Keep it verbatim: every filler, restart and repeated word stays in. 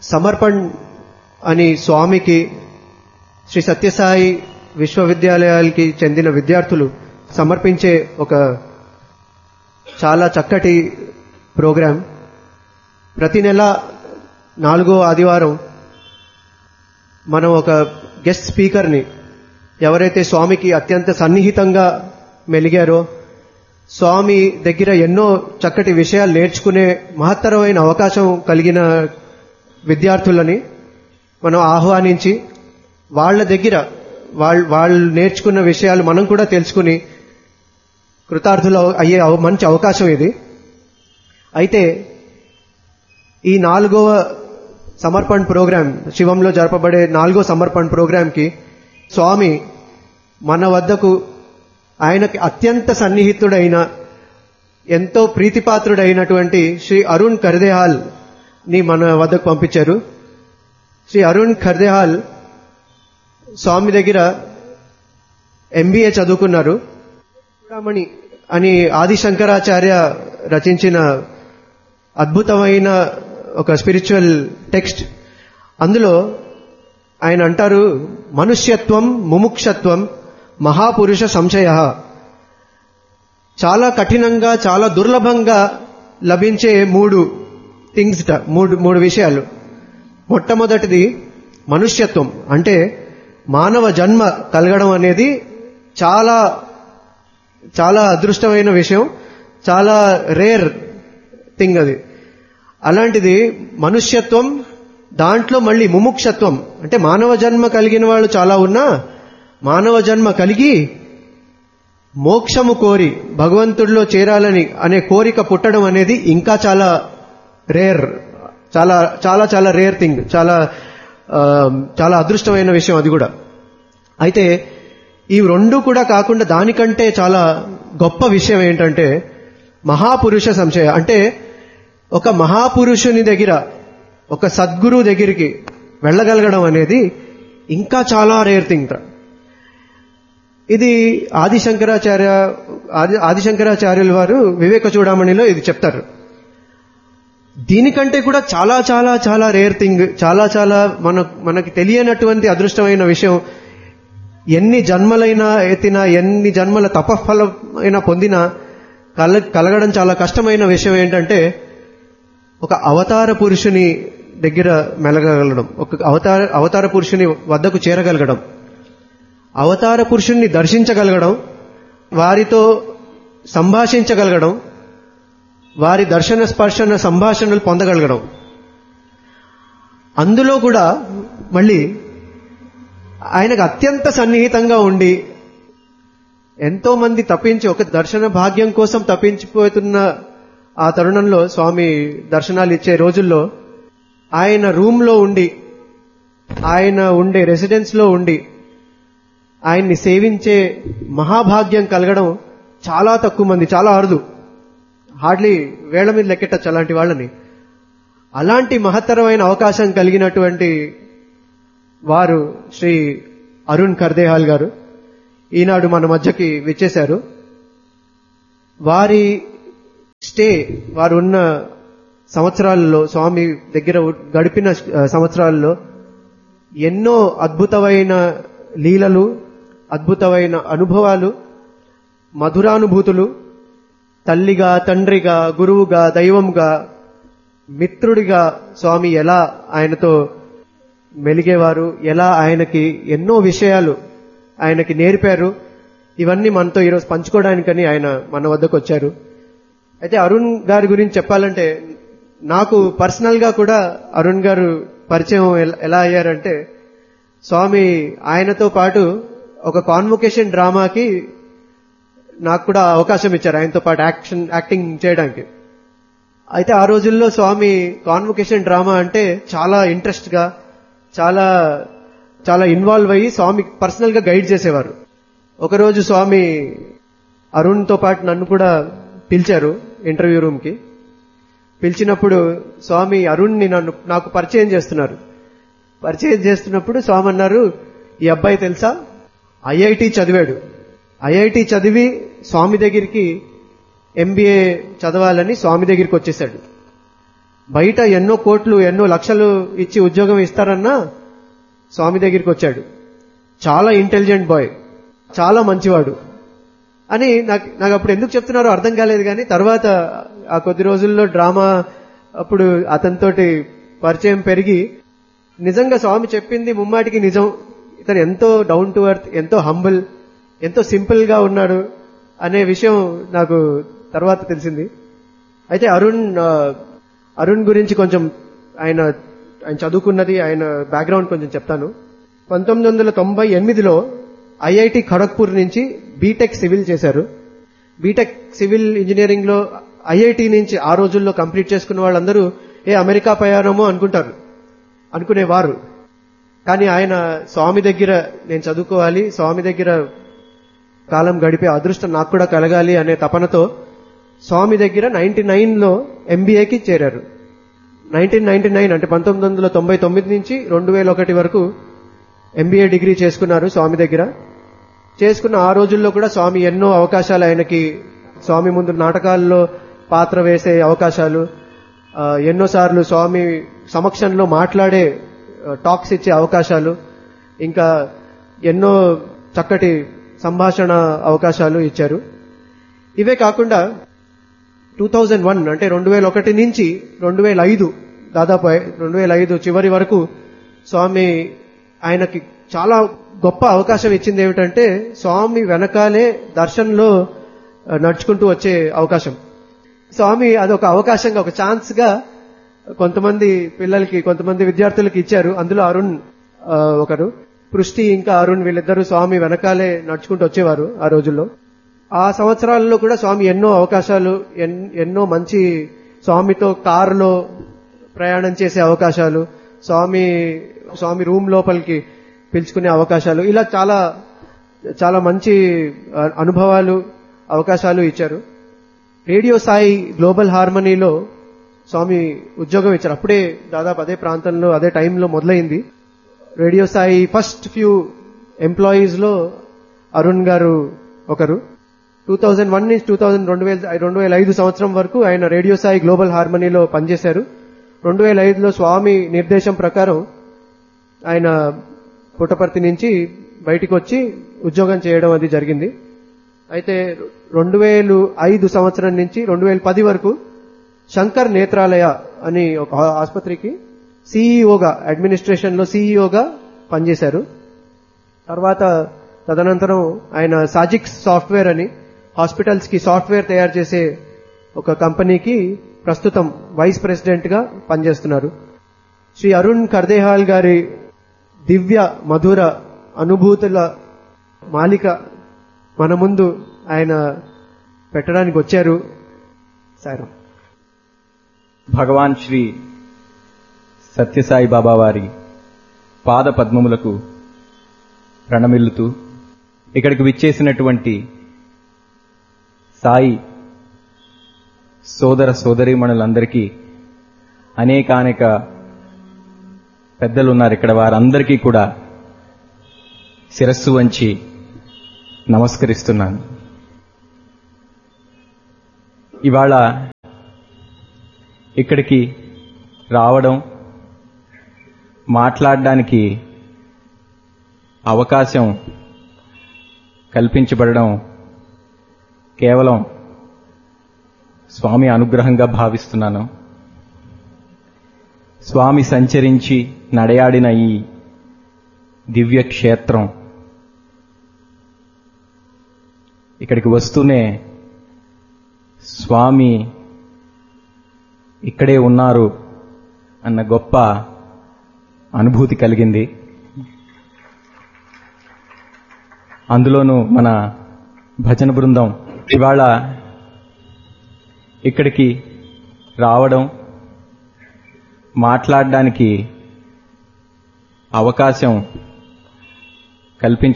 సమర్పణ్ అని స్వామికి శ్రీ సత్యసాయి విశ్వవిద్యాలయాలకి చెందిన విద్యార్థులు సమర్పించే ఒక చాలా చక్కటి ప్రోగ్రాం. ప్రతి నెల నాలుగో ఆదివారం మనం ఒక గెస్ట్ స్పీకర్ని, ఎవరైతే స్వామికి అత్యంత సన్నిహితంగా మెలిగారో, స్వామి దగ్గర ఎన్నో చక్కటి విషయాలు నేర్చుకునే మహత్తరమైన అవకాశం కలిగిన విద్యార్థులని మనం ఆహ్వానించి వాళ్ళ దగ్గర వాళ్ళు వాళ్ళు నేర్చుకున్న విషయాలు మనం కూడా తెలుసుకుని కృతార్థులు అయ్యే మంచి అవకాశం ఇది. అయితే ఈ నాలుగవ సమర్పణ్ ప్రోగ్రాం, శివంలో జరపబడే నాలుగో సమర్పణ్ ప్రోగ్రాంకి స్వామి మన వద్దకు ఆయనకి అత్యంత సన్నిహితుడైన, ఎంతో ప్రీతిపాత్రుడైనటువంటి శ్రీ అరుణ్ ఖర్దేహాల్ ని మన వద్దకు పంపించారు. శ్రీ అరుణ్ ఖర్దేహాల్ స్వామి దగ్గర ఎంబీఏ చదువుకున్నారు. చూడమణి అని ఆదిశంకరాచార్య రచించిన అద్భుతమైన ఒక స్పిరిచువల్ టెక్స్ట్. అందులో ఆయన అంటారు, మనుష్యత్వం ముముక్షత్వం మహాపురుష సంశయ. చాలా కఠినంగా, చాలా దుర్లభంగా లభించే మూడు థింగ్స్, మూడు మూడు విషయాలు. మొట్టమొదటిది మనుష్యత్వం, అంటే మానవ జన్మ కలగడం అనేది చాలా చాలా అదృష్టమైన విషయం, చాలా రేర్ థింగ్ అది. అలాంటిది మనుష్యత్వం, దాంట్లో మళ్ళీ ముముక్షత్వం, అంటే మానవ జన్మ కలిగిన వాళ్ళు చాలా ఉన్నా మానవ జన్మ కలిగి మోక్షము కోరి భగవంతుడిలో చేరాలని అనే కోరిక పుట్టడం అనేది ఇంకా చాలా రేర్, చాలా చాలా చాలా రేర్ థింగ్, చాలా చాలా అదృష్టమైన విషయం అది కూడా. అయితే ఈ రెండు కూడా కాకుండా దానికంటే చాలా గొప్ప విషయం ఏంటంటే మహాపురుష సంశయ. అంటే ఒక మహాపురుషుని దగ్గర, ఒక సద్గురు దగ్గరికి వెళ్ళగలగడం అనేది ఇంకా చాలా రేర్ థింగ్. ఇది ఆదిశంకరాచార్య ఆది ఆదిశంకరాచార్యుల వారు వివేక చూడమణిలో ఇది చెప్తారు. దీనికంటే కూడా చాలా చాలా చాలా రేర్ థింగ్, చాలా చాలా మన మనకి తెలియనటువంటి అదృష్టమైన విషయం. ఎన్ని జన్మలైనా ఎత్తినా, ఎన్ని జన్మల తపఫలమైనా పొందినా కల కలగడం చాలా కష్టమైన విషయం ఏంటంటే ఒక అవతార పురుషుని దగ్గర మెలగగలడం, ఒక అవతార అవతార పురుషుని వద్దకు చేరగలగడం, అవతార పురుషుణ్ణి దర్శించగలగడం, వారితో సంభాషించగలగడం, వారి దర్శన స్పర్శన సంభాషణలు పొందగలగడం. అందులో కూడా మళ్ళీ ఆయనకు అత్యంత సన్నిహితంగా ఉండి ఎంతో మంది తప్పించి, ఒక దర్శన భాగ్యం కోసం తప్పించిపోతున్న ఆ తరుణంలో, స్వామి దర్శనాలు ఇచ్చే రోజుల్లో ఆయన రూమ్లో ఉండి, ఆయన ఉండే రెసిడెన్స్ లో ఉండి ఆయన్ని సేవించే మహాభాగ్యం కలగడం చాలా తక్కువ మంది, చాలా అరుదు. హార్డ్లీ వేళ్ల మీద లెక్కెట్టచ్చు అలాంటి వాళ్ళని. అలాంటి మహత్తరమైన అవకాశం కలిగినటువంటి వారు శ్రీ అరుణ్ ఖర్దేహాల్ గారు ఈనాడు మన మధ్యకి విచ్చేశారు. వారి స్టే, వారు ఉన్న సంవత్సరాలలో, స్వామి దగ్గర గడిపిన సంవత్సరాల్లో ఎన్నో అద్భుతమైన లీలలు, అద్భుతమైన అనుభవాలు, మధురానుభూతులు, తల్లిగా, తండ్రిగా, గురువుగా, దైవంగా, మిత్రుడిగా స్వామి ఎలా ఆయనతో మెలిగేవారు, ఎలా ఆయనకి ఎన్నో విషయాలు ఆయనకి నేర్పారు, ఇవన్నీ మనతో ఈరోజు పంచుకోవడానికని ఆయన మన వద్దకు వచ్చారు. అయితే అరుణ్ గారి గురించి చెప్పాలంటే, నాకు పర్సనల్ గా కూడా అరుణ్ గారు పరిచయం ఎలా అయ్యారంటే, స్వామి ఆయనతో పాటు ఒక కాన్వొకేషన్ డ్రామాకి నాకు కూడా అవకాశం ఇచ్చారు, ఆయనతో పాటు యాక్షన్ యాక్టింగ్ చేయడానికి. అయితే ఆ రోజుల్లో స్వామి కాన్వొకేషన్ డ్రామా అంటే చాలా ఇంట్రెస్ట్ గా, చాలా చాలా ఇన్వాల్వ్ అయ్యి స్వామి పర్సనల్ గా గైడ్ చేసేవారు. ఒకరోజు స్వామి అరుణ్ తో పాటు నన్ను కూడా పిలిచారు ఇంటర్వ్యూ రూమ్ కి. పిలిచినప్పుడు స్వామి అరుణ్ని నన్ను నాకు పరిచయం చేస్తున్నారు. పరిచయం చేస్తున్నప్పుడు స్వామి అన్నారు, ఈ అబ్బాయి తెలుసా, ఐఐటి చదివాడు, ఐఐటి చదివి స్వామి దగ్గరికి ఎంబీఏ చదవాలని స్వామి దగ్గరికి వచ్చేశాడు. బయట ఎన్నో కోట్లు ఎన్నో లక్షలు ఇచ్చి ఉద్యోగం ఇస్తారన్నా స్వామి దగ్గరికి వచ్చాడు. చాలా ఇంటెలిజెంట్ బాయ్, చాలా మంచివాడు అని నాకు నాకు అప్పుడు ఎందుకు చెప్తున్నారో అర్థం కాలేదు. కానీ తర్వాత ఆ కొద్ది రోజుల్లో డ్రామా అప్పుడు అతనితోటి పరిచయం పెరిగి నిజంగా స్వామి చెప్పింది ముమ్మాటికి నిజం. ఇతను ఎంతో డౌన్ టు ఎర్త్, ఎంతో హంబుల్, ఎంతో సింపుల్ గా ఉన్నాడు అనే విషయం నాకు తర్వాత తెలిసింది. అయితే అరుణ్ అరుణ్ గురించి కొంచెం ఆయన ఆయన చదువుకున్నది, ఆయన బ్యాక్గ్రౌండ్ కొంచెం చెప్తాను. పంతొమ్మిది వందల తొంభై ఎనిమిదిలో ఐఐటి ఖడగ్పూర్ నుంచి బీటెక్ సివిల్ చేశారు. బీటెక్ సివిల్ ఇంజనీరింగ్ లో ఐఐటి నుంచి ఆ రోజుల్లో కంప్లీట్ చేసుకున్న వాళ్ళందరూ ఏ అమెరికా పోయారేమో అనుకుంటారు, అనుకునేవారు. కానీ ఆయన స్వామి దగ్గర నేను చదువుకోవాలి, స్వామి దగ్గర కాలం గడిపే అదృష్టం నాకు కూడా కలగాలి అనే తపనతో స్వామి దగ్గర నైన్టీ నైన్ లో ఎంబీఏకి చేరారు. నైన్టీన్ నైన్టీ నైన్ అంటే పంతొమ్మిది వందల తొంభై తొమ్మిది నుంచి రెండు వేల ఒకటి వరకు ఎంబీఏ డిగ్రీ చేసుకున్నారు స్వామి దగ్గర. చేసుకున్న ఆ రోజుల్లో కూడా స్వామి ఎన్నో అవకాశాలు ఆయనకి, స్వామి ముందు నాటకాల్లో పాత్ర వేసే అవకాశాలు, ఎన్నోసార్లు స్వామి సమక్షంలో మాట్లాడే టాక్స్ ఇచ్చే అవకాశాలు, ఇంకా ఎన్నో చక్కటి సంభాషణ అవకాశాలు ఇచ్చారు. ఇవే కాకుండా టూ థౌజండ్ వన్ అంటే రెండు వేల ఒకటి నుంచి రెండు వేల ఐదు దాదాపు రెండు వేల ఐదు చివరి వరకు స్వామి ఆయనకి చాలా గొప్ప అవకాశం ఇచ్చింది. ఏమిటంటే స్వామి వెనకాలే దర్శనంలో నడుచుకుంటూ వచ్చే అవకాశం. స్వామి అదొక అవకాశంగా, ఒక ఛాన్స్ గా కొంతమంది పిల్లలకి, కొంతమంది విద్యార్థులకి ఇచ్చారు. అందులో అరుణ్ ఒకరు, పృష్టి ఇంకా అరుణ్ వీళ్ళిద్దరూ స్వామి వెనకాలే నడుచుకుంటూ వచ్చేవారు ఆ రోజుల్లో. ఆ సంవత్సరాల్లో కూడా స్వామి ఎన్నో అవకాశాలు, ఎన్నో మంచి, స్వామితో కారులో ప్రయాణం చేసే అవకాశాలు, స్వామి స్వామి రూమ్ లోపలికి పిలుచుకునే అవకాశాలు, ఇలా చాలా చాలా మంచి అనుభవాలు, అవకాశాలు ఇచ్చారు. రేడియో సాయి గ్లోబల్ హార్మనీలో స్వామి ఉద్యోగం ఇచ్చారు. అప్పుడే దాదాపు అదే ప్రాంతంలో అదే టైంలో మొదలైంది. Radio Sai first few employees లో అరుణ్ గారు ఒకరు. టూ థౌజండ్ వన్ నుంచి టూ థౌజండ్ రెండు వేల రెండు వేల ఐదు సంవత్సరం వరకు ఆయన రేడియో సాయి గ్లోబల్ హార్మనీలో పనిచేశారు. రెండు వేల ఐదులో స్వామి నిర్దేశం ప్రకారం ఆయన పుట్టపర్తి నుంచి బయటికి వచ్చి ఉద్యోగం చేయడం అది జరిగింది. అయితే రెండు వేల ఐదు సంవత్సరం నుంచి రెండు వేల పది వరకు శంకర్ నేత్రాలయ అని ఒక ఆసుపత్రికి సీఈఓగా, అడ్మినిస్ట్రేషన్ లో సీఈఓగా పనిచేశారు. తర్వాత తదనంతరం ఆయన సాజిక్స్ సాఫ్ట్వేర్ అని హాస్పిటల్స్ కి సాఫ్ట్వేర్ తయారు చేసే ఒక కంపెనీకి ప్రస్తుతం వైస్ ప్రెసిడెంట్ గా పనిచేస్తున్నారు. శ్రీ అరుణ్ కర్దేహాల్ గారి దివ్య మధుర అనుభూతుల మాలిక మన ముందు ఆయన పెట్టడానికి వచ్చారు. సార్ భగవాన్ శ్రీ సత్యసాయి బాబా వారి పాద పద్మములకు ప్రణమిల్లుతూ ఇక్కడికి విచ్చేసినటువంటి సాయి సోదర సోదరీమణులందరికీ, అనేకానేక పెద్దలున్నారు ఇక్కడ, వారందరికీ కూడా శిరస్సు వంచి నమస్కరిస్తున్నాను. ఇవాళ ఇక్కడికి రావడం, మాట్లాడడానికి అవకాశం కల్పించబడడం కేవలం స్వామి అనుగ్రహంగా భావిస్తున్నాను. స్వామి సంచరించి నడయాడిన ఈ దివ్య క్షేత్రం ఇక్కడికి వస్తూనే స్వామి ఇక్కడే ఉన్నారు అన్న గొప్ప అనుభూతి కలిగింది. అందులోనూ మన భజన బృందం ఇవాళ ఇక్కడికి రావడం, మాట్లాడడానికి అవకాశం కల్పించ